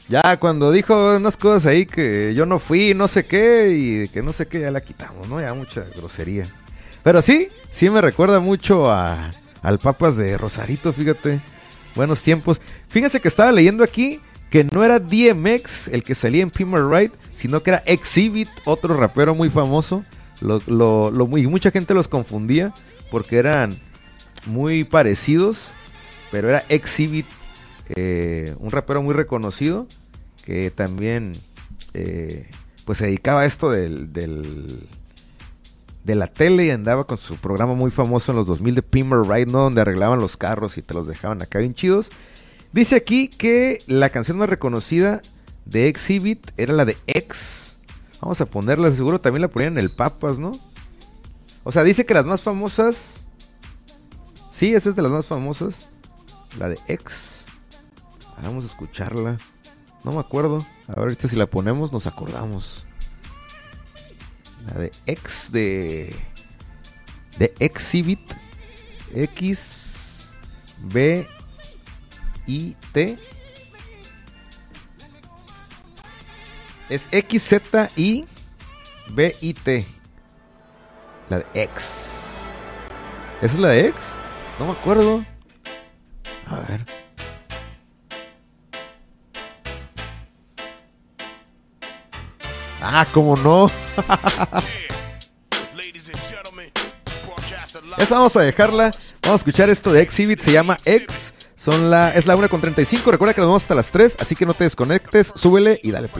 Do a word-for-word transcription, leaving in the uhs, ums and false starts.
Ya cuando dijo unas cosas ahí que yo no fui, no sé qué, y que no sé qué, ya la quitamos, ¿no? Ya mucha grosería. Pero sí, sí me recuerda mucho a, al Papas de Rosarito, fíjate. Buenos tiempos. Fíjense que estaba leyendo aquí que no era D M X el que salía en Pimmer Ride, sino que era Exhibit, otro rapero muy famoso. Lo, lo, lo, y mucha gente los confundía porque eran muy parecidos, pero era Exhibit, eh, un rapero muy reconocido que también eh, pues se dedicaba a esto del, del de la tele y andaba con su programa muy famoso en los dos mil de Pimmer Ride, ¿no? Donde arreglaban los carros y te los dejaban acá bien chidos. Dice aquí que la canción más reconocida de Exhibit era la de X. Vamos a ponerla, seguro también la ponían en el Papas, ¿no? O sea, dice que las más famosas... Sí, esa es de las más famosas. La de X. Vamos a escucharla. No me acuerdo. A ver, ahorita si la ponemos nos acordamos. La de X de... De Exhibit. X... B... I... T. Es X Z I B I T. La de X. ¿Esa es la de X? No me acuerdo. A ver. Ah, ¿cómo no? Esa vamos a dejarla. Vamos a escuchar esto de Exhibit. Se llama X. Son la, es la una con treinta y cinco. Recuerda que nos vamos hasta las tres. Así que no te desconectes. Súbele y dale play.